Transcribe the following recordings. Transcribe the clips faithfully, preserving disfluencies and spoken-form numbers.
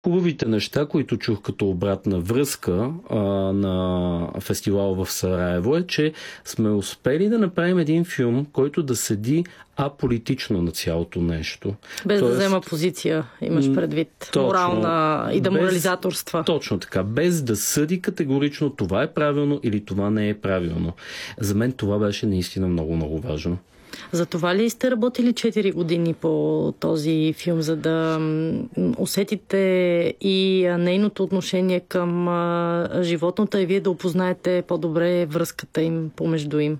Хубавите неща, които чух като обратна връзка а, на фестивал в Сараево е, че сме успели да направим един филм, който да седи аполитично на цялото нещо. Без Тоест, да взема позиция, имаш предвид, точно, морална и да без, морализаторства. Точно така, без да съди категорично това е правилно или това не е правилно. За мен това беше наистина много-много важно. За това ли сте работили четири години по този филм, за да усетите и нейното отношение към животното и вие да опознаете по-добре връзката им помежду им?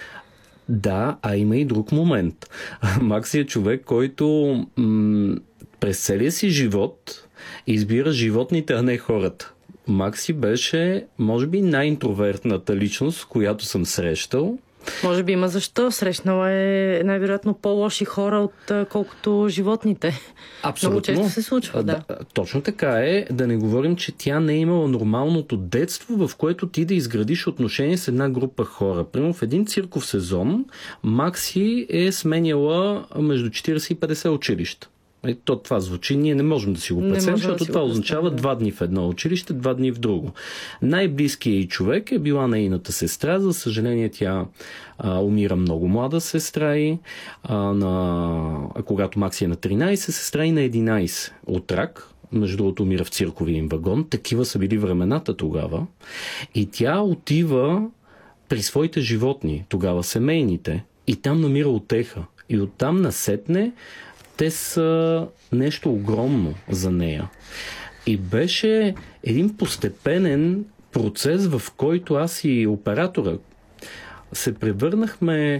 Да, а има и друг момент. Макси е човек, който м- през целия си живот избира животните, а не хората. Макси беше, може би, най-интровертната личност, която съм срещал. Може би има защо. Срещнала е най-вероятно по-лоши хора, от колкото животните. Абсолютно. Много често се случва, да. да. Точно така е. Да не говорим, че тя не е имала нормалното детство, в което ти да изградиш отношение с една група хора. Примерно в един цирков сезон Макси е сменяла между четирийсет и петдесет училища. И то това звучи, ние не можем да си го представим, защото да си това го означава да. два дни в едно училище, два дни в друго. Най-близкият й човек е била нейната сестра. За съжаление, тя а, умира много млада сестра й. А, на... а когато Макси е на тринайсет, сестра й на единайсет от рак. Между другото, умира в цирковия им вагон. Такива са били времената тогава. И тя отива при своите животни, тогава семейните, и там намира утеха. И оттам насетне те са нещо огромно за нея. И беше един постепенен процес, в който аз и оператора се превърнахме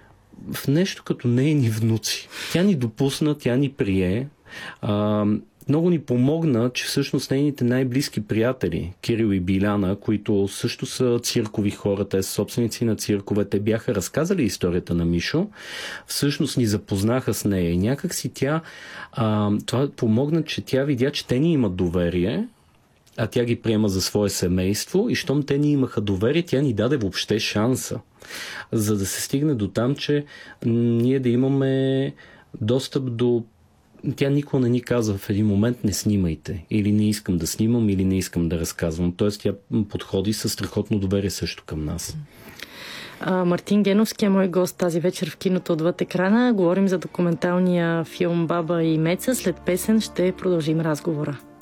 в нещо като нейни внуци. Тя ни допусна, тя ни прие. А, много ни помогна, че всъщност нейните най-близки приятели, Кирил и Биляна, които също са циркови хора, те са собственици на циркове, те бяха разказали историята на Мишо, всъщност ни запознаха с нея и някак си тя, а, това помогна, че тя видя, че те ни имат доверие, а тя ги приема за свое семейство и щом те ни имаха доверие, тя ни даде въобще шанса, за да се стигне до там, че ние да имаме достъп до... Тя никога не ни каза в един момент не снимайте, или не искам да снимам, или не искам да разказвам. Тоест тя подходи със страхотно доверие също към нас. А, Мартин Геновски е мой гост тази вечер в киното Отвъд екрана. Говорим за документалния филм Баба и Меца. След песен ще продължим разговора.